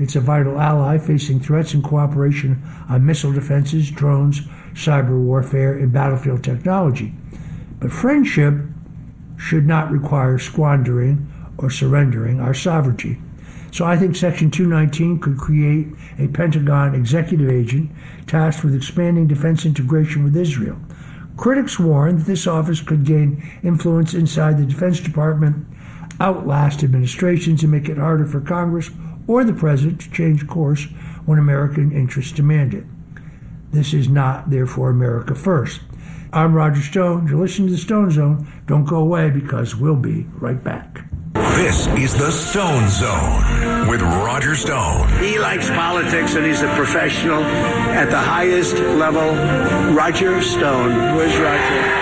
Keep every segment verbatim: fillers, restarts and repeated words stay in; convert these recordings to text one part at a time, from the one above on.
It's a vital ally facing threats and cooperation on missile defenses, drones, cyber warfare, and battlefield technology. But friendship should not require squandering or surrendering our sovereignty. So I think Section two nineteen could create a Pentagon executive agent tasked with expanding defense integration with Israel. Critics warn that this office could gain influence inside the Defense Department, outlast administrations, and make it harder for Congress or the President to change course when American interests demand it. This is not, therefore, America first. I'm Roger Stone. You're listening to the Stone Zone. Don't go away because we'll be right back. This is the Stone Zone with Roger Stone. He likes politics and he's a professional at the highest level. Roger Stone. Where's Roger?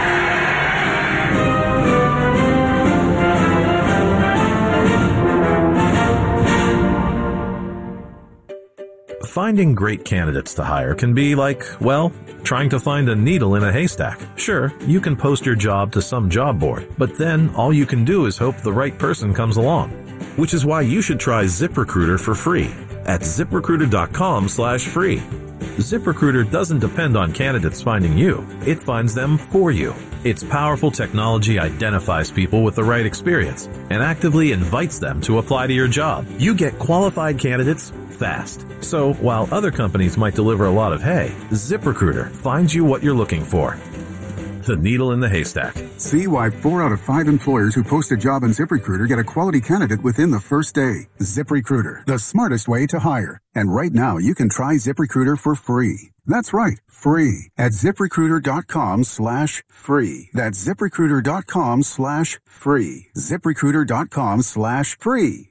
Finding great candidates to hire can be like, well, trying to find a needle in a haystack. Sure, you can post your job to some job board, but then all you can do is hope the right person comes along. Which is why you should try ZipRecruiter for free at ZipRecruiter.com slash free. ZipRecruiter doesn't depend on candidates finding you. It finds them for you. Its powerful technology identifies people with the right experience and actively invites them to apply to your job. You get qualified candidates fast. So while other companies might deliver a lot of hay, ZipRecruiter finds you what you're looking for. The needle in the haystack. See why four out of five employers who post a job on ZipRecruiter get a quality candidate within the first day. ZipRecruiter, the smartest way to hire. And right now, you can try ZipRecruiter for free. That's right, free at ZipRecruiter.com slash free. That's ZipRecruiter.com slash free. ZipRecruiter.com slash free.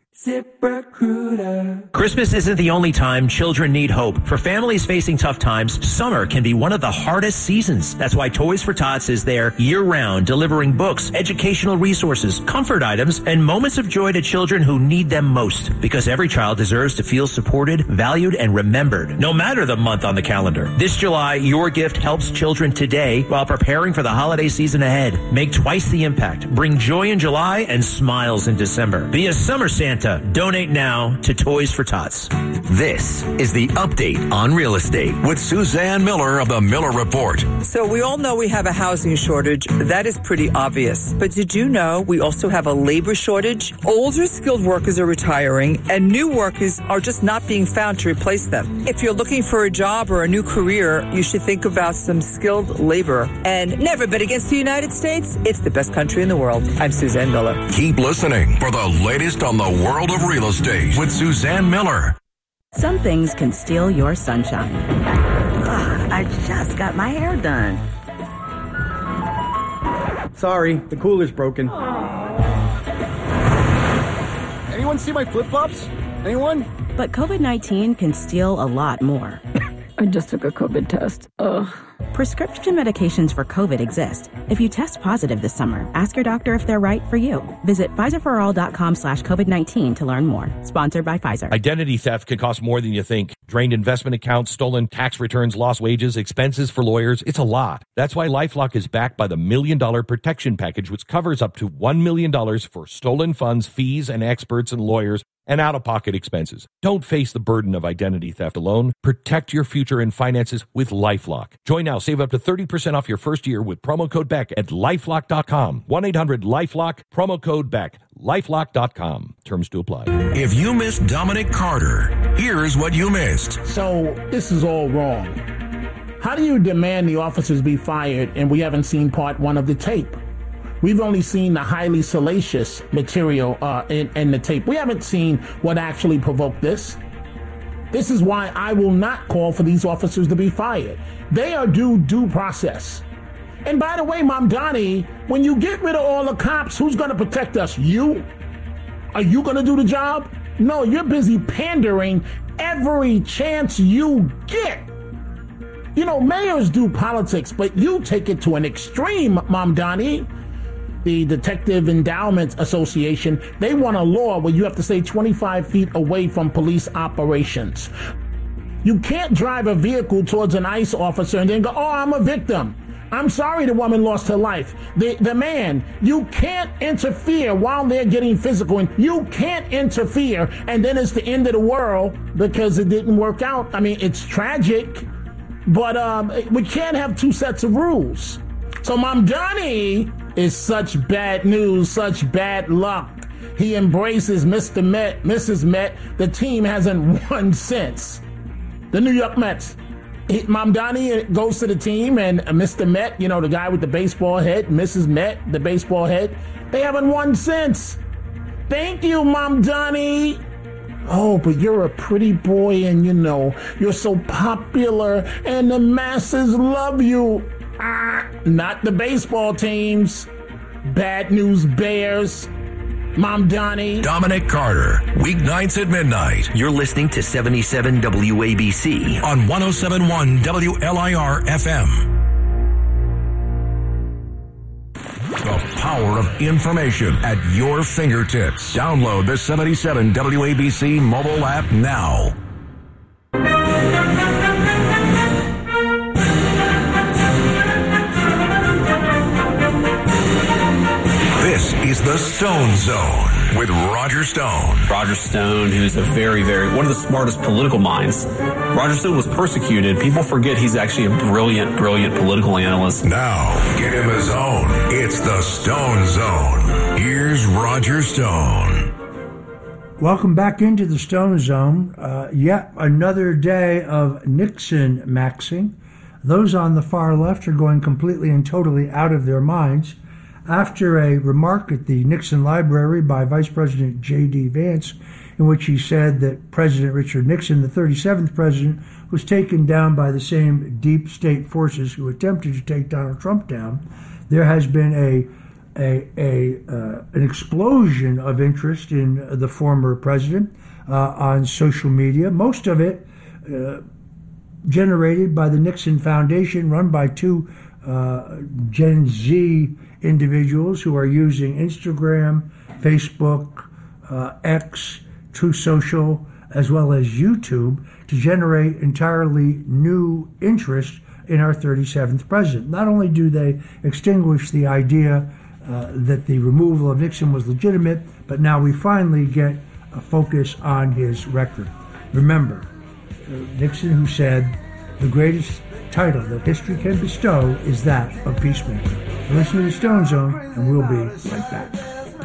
ZipRecruiter. Christmas isn't the only time children need hope. For families facing tough times, summer can be one of the hardest seasons. That's why Toys for Tots is there year-round, delivering books, educational resources, comfort items, and moments of joy to children who need them most. Because every child deserves to feel supported, valued, and remembered, no matter the month on the calendar. This July, your gift helps children today while preparing for the holiday season ahead. Make twice the impact. Bring joy in July and smiles in December. Be a summer Santa. Donate now to Toys for Tots. This is the Update on Real Estate with Suzanne Miller of the Miller Report. So we all know we have a housing shortage. That is pretty obvious. But did you know we also have a labor shortage? Older skilled workers are retiring and new workers are just not being found to replace them. If you're looking for a job or a new career, you should think about some skilled labor. And never bet against the United States. It's the best country in the world. I'm Suzanne Miller. Keep listening for the latest on the world of real estate with Suzanne Miller. Some things can steal your sunshine. Ugh, I just got my hair done. Sorry, the cooler's broken. Anyone see my flip-flops? Anyone? But COVID nineteen can steal a lot more. I just took a COVID test. Ugh. Prescription medications for COVID exist. If you test positive this summer, ask your doctor if they're right for you. Visit Pfizerforall.com slash COVID-19 to learn more. Sponsored by Pfizer. Identity theft can cost more than you think. Drained investment accounts, stolen tax returns, lost wages, expenses for lawyers. It's a lot. That's why LifeLock is backed by the Million Dollar Protection Package, which covers up to one million dollars for stolen funds, fees, and experts and lawyers, and out-of-pocket expenses. Don't face the burden of identity theft alone. Protect your future and finances with LifeLock. Join now. Save up to thirty percent off your first year with promo code Beck at LifeLock dot com. one eight hundred LifeLock, promo code Beck. LifeLock dot com. Terms to apply. If you missed Dominic Carter, here's what you missed. So this is all wrong. How do you demand the officers be fired and we haven't seen part one of the tape? We've only seen the highly salacious material uh, in, in the tape. We haven't seen what actually provoked this. This is why I will not call for these officers to be fired. They are due due process. And by the way, Mamdani, when you get rid of all the cops, who's going to protect us? You? Are you going to do the job? No, you're busy pandering every chance you get. You know, mayors do politics, but you take it to an extreme, Mamdani. The Detective Endowment Association, they want a law where you have to stay twenty-five feet away from police operations. You can't drive a vehicle towards an ICE officer and then go, oh, I'm a victim. I'm sorry the woman lost her life. The the man, you can't interfere while they're getting physical, and you can't interfere, and then it's the end of the world because it didn't work out. I mean, it's tragic, but um, we can't have two sets of rules. So Mamdani is such bad news, such bad luck. He embraces Mister Met, Missus Met. The team hasn't won since. The New York Mets. He, Mamdani goes to the team, and Mister Met, you know, the guy with the baseball head, Missus Met, the baseball head, they haven't won since. Thank you, Mamdani. Oh, but you're a pretty boy, and, you know, you're so popular, and the masses love you. Ah, not the baseball teams. Bad news bears. Mamdani. Dominic Carter, weeknights at midnight. You're listening to seventy-seven W A B C on one oh seven point one W L I R F M. The power of information at your fingertips. Download the seventy-seven W A B C mobile app now. This is the Stone Zone with Roger Stone. Roger Stone, who's a very, very, one of the smartest political minds. Roger Stone was persecuted. People forget he's actually a brilliant, brilliant political analyst. Now, get in the zone. It's the Stone Zone. Here's Roger Stone. Welcome back into the Stone Zone. Uh, yet another day of Nixon maxing. Those on the far left are going completely and totally out of their minds. After a remark at the Nixon Library by Vice President J D Vance, in which he said that President Richard Nixon, the thirty-seventh president, was taken down by the same deep state forces who attempted to take Donald Trump down, there has been a a, a uh, an explosion of interest in the former president uh, on social media. Most of it uh, generated by the Nixon Foundation, run by two uh, Gen Z individuals who are using Instagram, Facebook, uh, X, True Social, as well as YouTube to generate entirely new interest in our thirty-seventh president. Not only do they extinguish the idea uh, that the removal of Nixon was legitimate, but now we finally get a focus on his record. Remember, uh, Nixon, who said, the greatest title that history can bestow is that of peacemaker. Listen to the Stone Zone, and we'll be right back.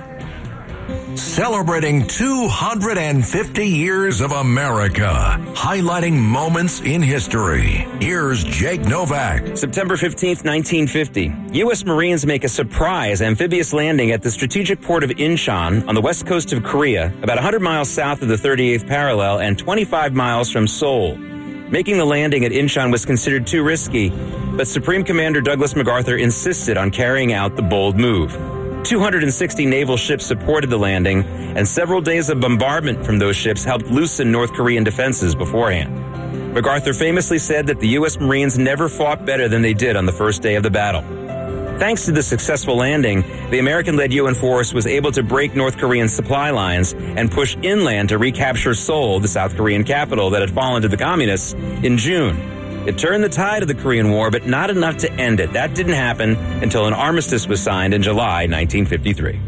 Celebrating two hundred fifty years of America, highlighting moments in history. Here's Jake Novak. September fifteenth, nineteen fifty. U S Marines make a surprise amphibious landing at the strategic port of Incheon on the west coast of Korea, about one hundred miles south of the thirty-eighth parallel and twenty-five miles from Seoul. Making the landing at Incheon was considered too risky, but Supreme Commander Douglas MacArthur insisted on carrying out the bold move. two hundred sixty naval ships supported the landing, and several days of bombardment from those ships helped loosen North Korean defenses beforehand. MacArthur famously said that the U S Marines never fought better than they did on the first day of the battle. Thanks to the successful landing, the American-led U N force was able to break North Korean supply lines and push inland to recapture Seoul, the South Korean capital that had fallen to the communists, in June. It turned the tide of the Korean War, but not enough to end it. That didn't happen until an armistice was signed in July nineteen fifty-three.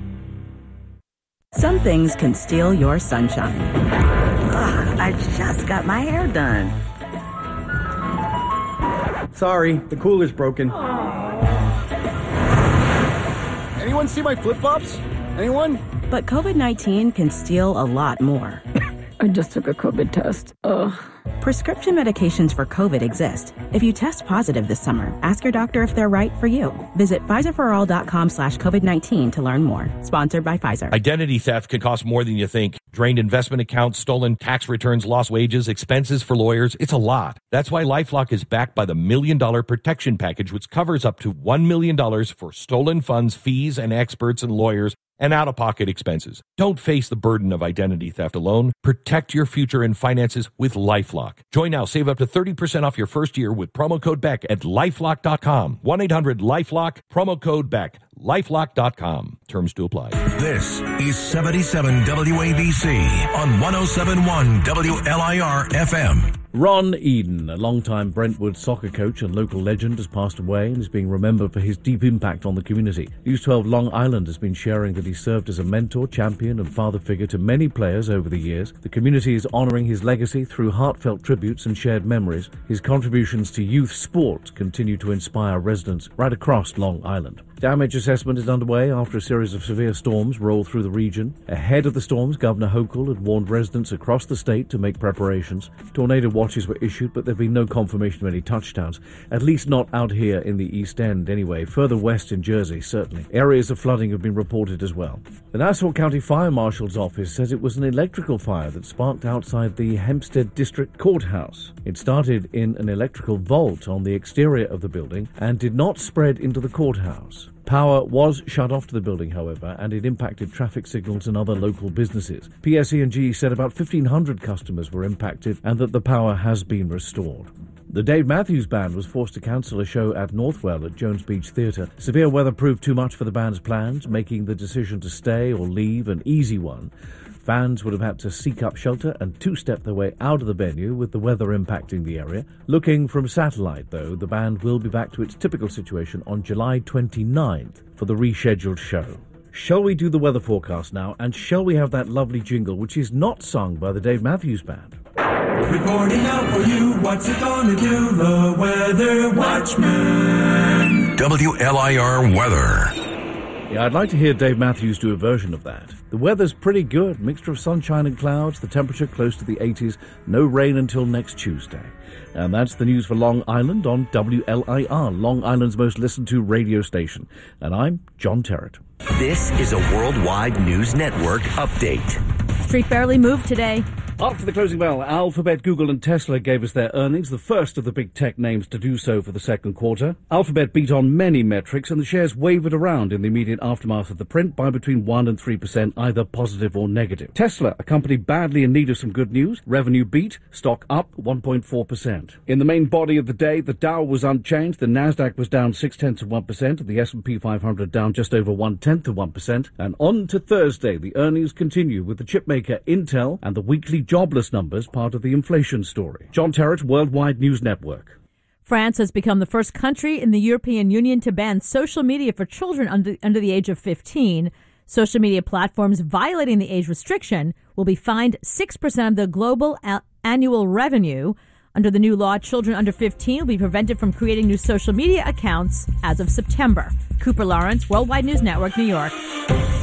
Some things can steal your sunshine. Ugh, I just got my hair done. Sorry, the cooler's broken. Anyone see my flip-flops? Anyone? But COVID nineteen can steal a lot more. I just took a COVID test. Ugh. Prescription medications for COVID exist. If you test positive this summer, ask your doctor if they're right for you. Visit Pfizerforall.com slash COVID-19 to learn more. Sponsored by Pfizer. Identity theft can cost more than you think. Drained investment accounts, stolen tax returns, lost wages, expenses for lawyers. It's a lot. That's why LifeLock is backed by the Million Dollar Protection Package, which covers up to one million dollars for stolen funds, fees, and experts and lawyers, and out-of-pocket expenses. Don't face the burden of identity theft alone. Protect your future and finances with LifeLock. Join now. Save up to thirty percent off your first year with promo code Beck at lifelock dot com. one eight hundred lifelock, promo code Beck. lifelock dot com. Terms to apply. This is seventy-seven W A B C on one oh seven point one W L I R F M. Ron Eden, a longtime Brentwood soccer coach and local legend, has passed away and is being remembered for his deep impact on the community. News twelve Long Island has been sharing that he served as a mentor, champion and father figure to many players over the years. The community is honouring his legacy through heartfelt tributes and shared memories. His contributions to youth sport continue to inspire residents right across Long Island. Damage assessment is underway after a series of severe storms rolled through the region. Ahead of the storms, Governor Hochul had warned residents across the state to make preparations. Tornado watches were issued, but there have been no confirmation of any touchdowns, at least not out here in the East End anyway. Further west in Jersey, certainly. Areas of flooding have been reported as well. The Nassau County Fire Marshal's office says it was an electrical fire that sparked outside the Hempstead District Courthouse. It started in an electrical vault on the exterior of the building and did not spread into the courthouse. Power was shut off to the building, however, and it impacted traffic signals and other local businesses. P S E and G said about fifteen hundred customers were impacted and that the power has been restored. The Dave Matthews Band was forced to cancel a show at Northwell at Jones Beach Theatre. Severe weather proved too much for the band's plans, making the decision to stay or leave an easy one. Fans would have had to seek up shelter and two-step their way out of the venue with the weather impacting the area. Looking from satellite, though, the band will be back to its typical situation on July twenty-ninth for the rescheduled show. Shall we do the weather forecast now, and shall we have that lovely jingle, which is not sung by the Dave Matthews Band? Reporting out for you, what's it gonna do? The Weather Watchman. W L I R Weather. Yeah, I'd like to hear Dave Matthews do a version of that. The weather's pretty good. Mixture of sunshine and clouds. The temperature close to the eighties. No rain until next Tuesday. And that's the news for Long Island on W L I R, Long Island's most listened to radio station. And I'm John Terrett. This is a Worldwide News Network update. Street barely moved today. After the closing bell, Alphabet, Google and Tesla gave us their earnings, the first of the big tech names to do so for the second quarter. Alphabet beat on many metrics, and the shares wavered around in the immediate aftermath of the print by between one and three percent, either positive or negative. Tesla, a company badly in need of some good news, revenue beat, stock up one point four percent. In the main body of the day, the Dow was unchanged, the Nasdaq was down six-tenths of one percent, and the S and P five hundred down just over one-tenth of one percent. And on to Thursday, the earnings continue with the chipmaker Intel and the weekly jobless numbers part of the inflation story. John Terrett, Worldwide News Network. France has become the first country in the European Union to ban social media for children under, under the age of fifteen. Social media platforms violating the age restriction will be fined six percent of the global a- annual revenue. Under the new law, children under fifteen will be prevented from creating new social media accounts as of September. Cooper Lawrence, Worldwide News Network, New York.